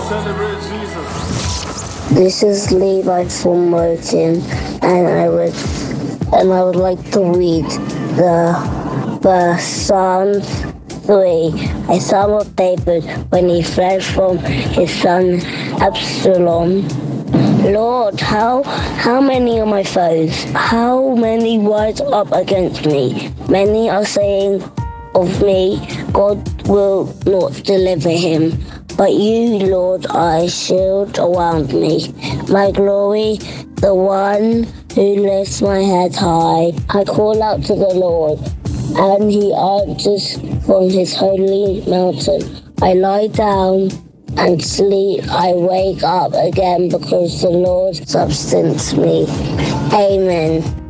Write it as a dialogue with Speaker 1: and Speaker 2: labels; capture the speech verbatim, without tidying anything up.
Speaker 1: Celebrate Jesus.
Speaker 2: This is Levi from Woking, and I would and I would like to read the verse Psalms three, a psalm of David when he fled from his son Absalom. Lord, how how many are my foes? How many rise up against me? Many are saying of me, God will not deliver him. But you, Lord, are a shield around me, my glory, the one who lifts my head high. I call out to the Lord, and he answers from his holy mountain. I lie down and sleep. I wake up again because the Lord sustains me. Amen.